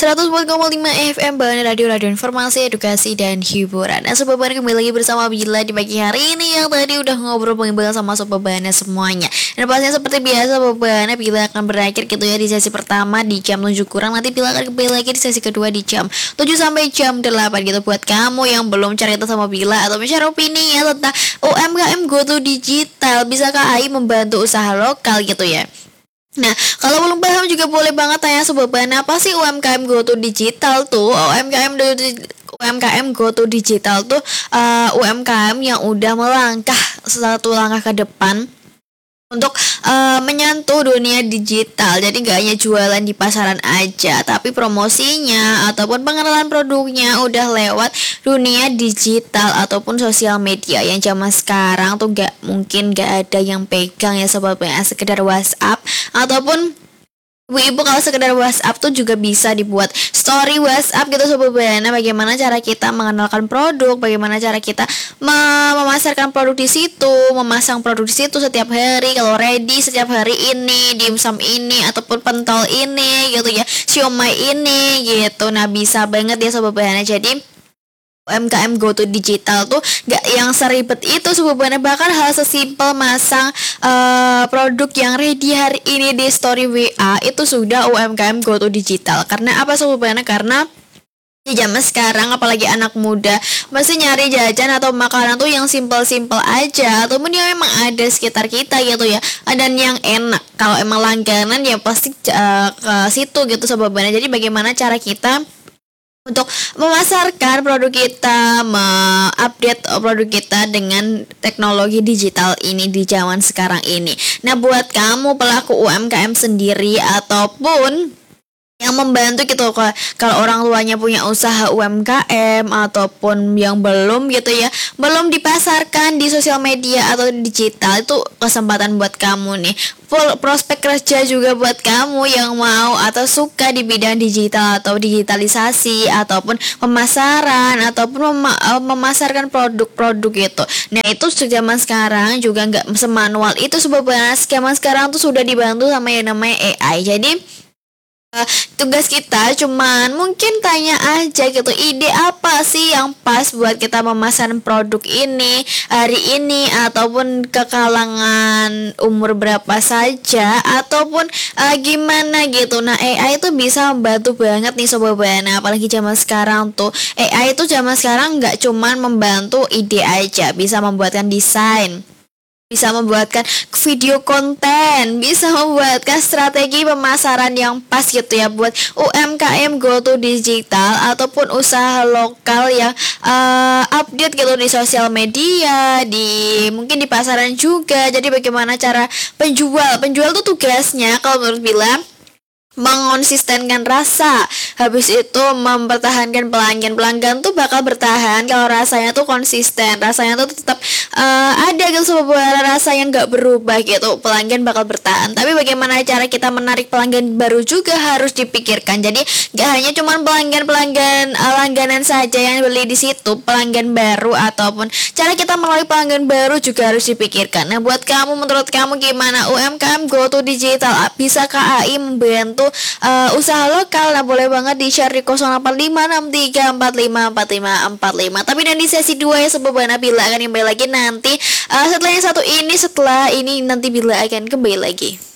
104,5 FM Bana Radio Informasi, Edukasi, dan Hiburan. Nah, Sobat Bana kembali lagi bersama Bila di pagi hari ini yang tadi udah ngobrol banget sama Sobat Bana semuanya. Dan pastinya seperti biasa Sobat Bana, Bila akan berakhir gitu ya di sesi pertama di jam 7 kurang. Nanti Bila akan kembali lagi di sesi kedua di jam 7 sampai jam 8 gitu. Buat kamu yang belum cerita sama Bila atau share opini ya tentang UMKM GoTo Digital, bisakah AI membantu usaha lokal gitu ya. Nah, kalau belum paham juga boleh banget tanya Sobat Bana, apa sih UMKM GoTo Digital tuh? UMKM GoTo Digital tuh UMKM yang udah melangkah satu langkah ke depan untuk menyentuh dunia digital. Jadi gak hanya jualan di pasaran aja, tapi promosinya ataupun pengenalan produknya udah lewat dunia digital ataupun sosial media. Yang zaman sekarang tuh mungkin gak ada yang pegang ya Sobat Bana, sekedar WhatsApp ataupun ibu kalau sekedar WhatsApp tuh juga bisa dibuat story WhatsApp gitu Sobat Bana. Bagaimana cara kita mengenalkan produk, bagaimana cara kita memasarkan produk di situ, memasang produk di situ setiap hari. Kalau ready setiap hari ini, dimsum ini ataupun pentol ini gitu ya, siomay ini gitu. Nah, bisa banget ya Sobat Bana. Jadi UMKM GoTo Digital tuh gak yang seribet itu Sobat Bana. Bahkan hal sesimpel masang produk yang ready hari ini di story WA itu sudah UMKM GoTo Digital. Karena apa Sobat Bana? Karena di zaman sekarang apalagi anak muda masih nyari jajan atau makanan tuh yang simpel-simpel aja ataupun yang memang ada sekitar kita gitu ya, dan yang enak. Kalau emang langganan ya pasti ke situ gitu Sobat Bana. Jadi bagaimana cara kita untuk memasarkan produk kita, mengupdate produk kita dengan teknologi digital ini di zaman sekarang ini. Nah, buat kamu pelaku UMKM sendiri ataupun yang membantu gitu, kalau orang tuanya punya usaha UMKM ataupun yang belum gitu ya, belum dipasarkan di sosial media atau digital, itu kesempatan buat kamu nih. Prospek kerja juga buat kamu yang mau atau suka di bidang digital atau digitalisasi ataupun pemasaran ataupun memasarkan produk-produk gitu. Nah, itu zaman sekarang juga nggak semanual itu sebabnya. Zaman sekarang tuh sudah dibantu sama yang namanya AI. Jadi tugas kita cuman mungkin tanya aja gitu, ide apa sih yang pas buat kita memasarkan produk ini hari ini ataupun ke kalangan umur berapa saja ataupun gimana gitu. Nah, AI itu bisa membantu banget nih Sobat Bana. Apalagi zaman sekarang tuh AI itu zaman sekarang nggak cuman membantu ide aja, bisa membuatkan desain, bisa membuatkan video konten, bisa membuatkan strategi pemasaran yang pas gitu ya buat UMKM GoTo Digital ataupun usaha lokal yang update gitu di sosial media, mungkin di pasaran juga. Jadi bagaimana cara penjual tuh tugasnya kalau menurut Bila mengonsistenkan rasa, habis itu mempertahankan pelanggan tuh bakal bertahan kalau rasanya tuh konsisten, rasanya tuh tetap ada gitu sebuah rasa yang nggak berubah gitu, pelanggan bakal bertahan. Tapi bagaimana cara kita menarik pelanggan baru juga harus dipikirkan. Jadi nggak hanya cuman pelanggan langganan saja yang beli di situ, pelanggan baru ataupun cara kita melalui pelanggan baru juga harus dipikirkan. Nah, buat kamu, menurut kamu gimana UMKM GoTo Digital, bisakah AI membantu usaha lokal? Nah, boleh banget di share di 085543454545. Tapi dan di sesi 2 ya Sobat Bana, Bila akan kembali lagi nanti setelah yang satu ini, setelah ini nanti Bila akan kembali lagi.